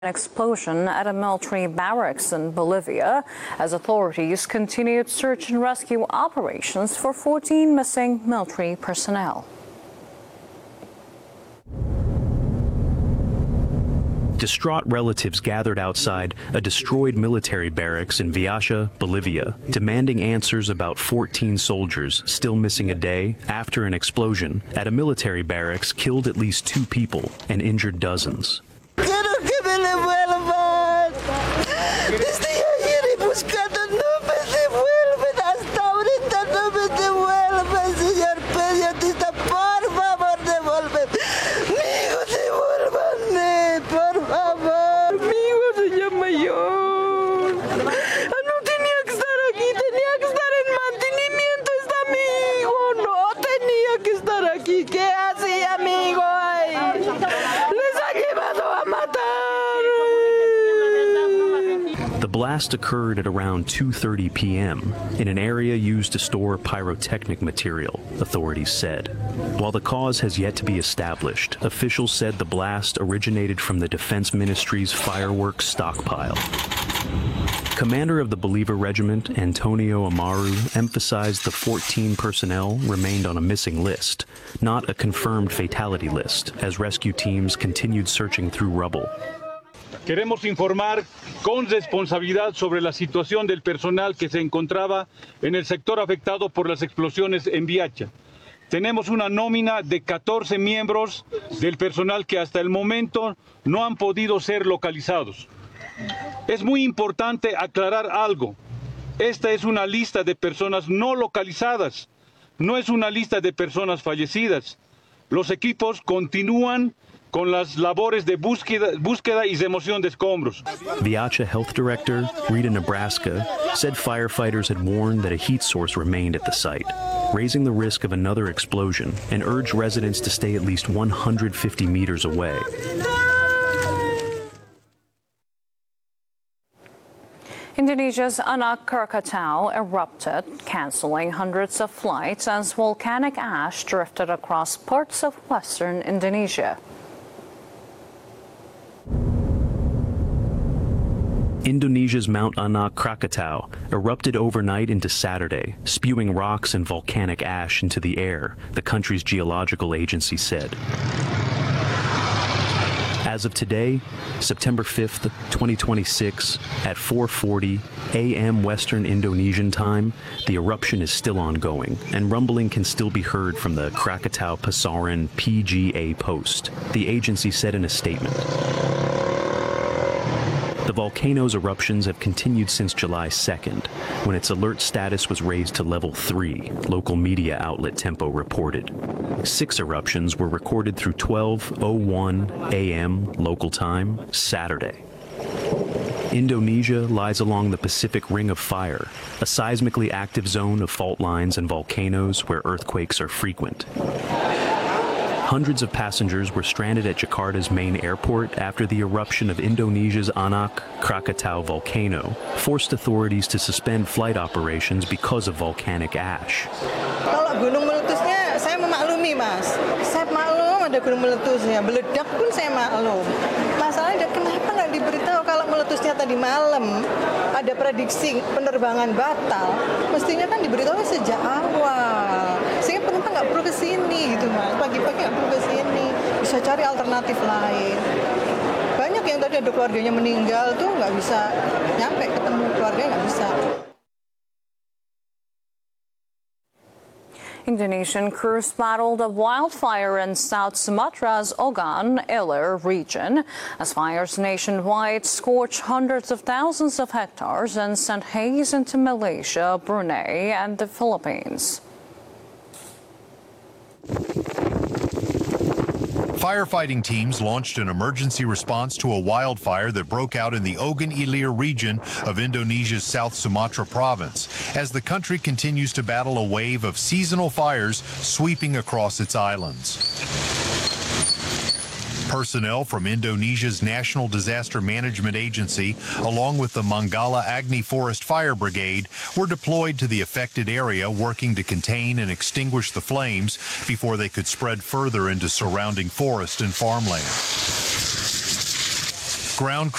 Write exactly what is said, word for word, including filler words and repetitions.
An explosion at a military barracks in Bolivia as authorities continued search and rescue operations for fourteen missing military personnel. Distraught relatives gathered outside a destroyed military barracks in Viacha, Bolivia, demanding answers about fourteen soldiers still missing a day after an explosion at a military barracks killed at least two people and injured dozens. The blast occurred at around two thirty p m in an area used to store pyrotechnic material, authorities said. While the cause has yet to be established, officials said the blast originated from the Defense Ministry's fireworks stockpile. Commander of the Bolívar Regiment, Antonio Amaru, emphasized the fourteen personnel remained on a missing list, not a confirmed fatality list, as rescue teams continued searching through rubble. Queremos informar con responsabilidad sobre la situación del personal que se encontraba en el sector afectado por las explosiones en Viacha. Tenemos una nómina de catorce miembros del personal que hasta el momento no han podido ser localizados. Es muy importante aclarar algo. Esta es una lista de personas no localizadas, no es una lista de personas fallecidas. Los equipos continúan con las labores de búsqueda, búsqueda y remoción de escombros. Viacha Health Director Rita Nebraska said firefighters had warned that a heat source remained at the site, raising the risk of another explosion, and urged residents to stay at least one hundred fifty meters away. Indonesia's Anak Krakatau erupted, canceling hundreds of flights as volcanic ash drifted across parts of western Indonesia. Indonesia's Mount Anak Krakatau erupted overnight into Saturday, spewing rocks and volcanic ash into the air, the country's geological agency said. As of today, September fifth, twenty twenty-six, at four forty a m Western Indonesian time, the eruption is still ongoing, and rumbling can still be heard from the Krakatau Pasaran P G A post, the agency said in a statement. The volcano's eruptions have continued since July second, when its alert status was raised to level three, local media outlet Tempo reported. Six eruptions were recorded through twelve oh one a m local time Saturday. Indonesia lies along the Pacific Ring of Fire, a seismically active zone of fault lines and volcanoes where earthquakes are frequent. Hundreds of passengers were stranded at Jakarta's main airport after the eruption of Indonesia's Anak Krakatau volcano forced authorities to suspend flight operations because of volcanic ash. Kalau gunung meletusnya, saya memaklumi, Mas. Saya maklum ada gunung meletusnya, meledak pun saya maklum. Masalahnya kenapa nggak diberitahu kalau meletusnya tadi malam ada prediksi penerbangan batal? Mestinya kan diberitahu sejak awal. Sehingga penumpang nggak perlu ke sini gitu, Mas. Pagi-pagi nggak perlu ke sini, bisa cari alternatif lain. Banyak yang tadi ada keluarganya meninggal tuh nggak bisa nyampe ketemu keluarganya, nggak bisa. Indonesian crews battled a wildfire in South Sumatra's Ogan Ilir region as fires nationwide scorched hundreds of thousands of hectares and sent haze into Malaysia, Brunei, and the Philippines. Firefighting teams launched an emergency response to a wildfire that broke out in the Ogan Ilir region of Indonesia's South Sumatra province, as the country continues to battle a wave of seasonal fires sweeping across its islands. Personnel from Indonesia's National Disaster Management Agency, along with the Manggala Agni Forest Fire Brigade, were deployed to the affected area, working to contain and extinguish the flames before they could spread further into surrounding forest and farmland. Ground